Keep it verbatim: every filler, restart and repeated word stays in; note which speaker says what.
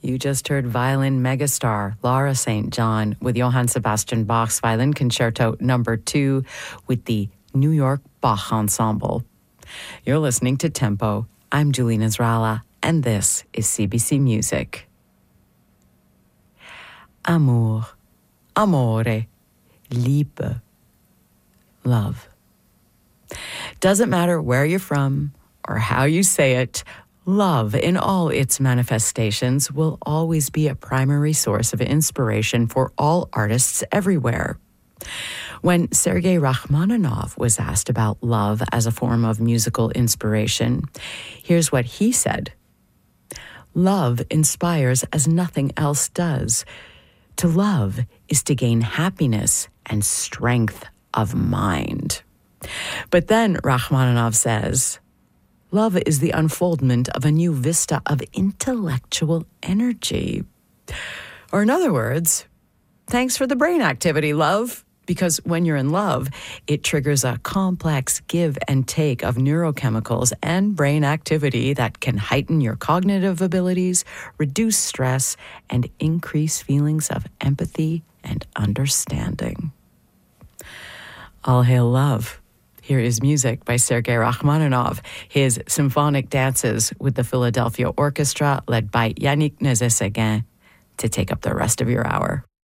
Speaker 1: You just heard violin megastar Laura Saint John with Johann Sebastian Bach's Violin Concerto number two with the New York Bach Ensemble. You're listening to Tempo. I'm Julene Israela, and this is C B C Music. Amour, amore, Liebe, love. Doesn't matter where you're from or how you say it, love in all its manifestations will always be a primary source of inspiration for all artists everywhere. When Sergei Rachmaninoff was asked about love as a form of musical inspiration, here's what he said. Love inspires as nothing else does. To love is to gain happiness and strength of mind. But then Rachmaninoff says, love is the unfoldment of a new vista of intellectual energy. Or in other words, thanks for the brain activity, love. Because when you're in love, it triggers a complex give and take of neurochemicals and brain activity that can heighten your cognitive abilities, reduce stress, and increase feelings of empathy and understanding. All hail love. Here is music by Sergei Rachmaninoff, his symphonic dances with the Philadelphia Orchestra led by Yannick Nézet-Séguin to take up the rest of your hour.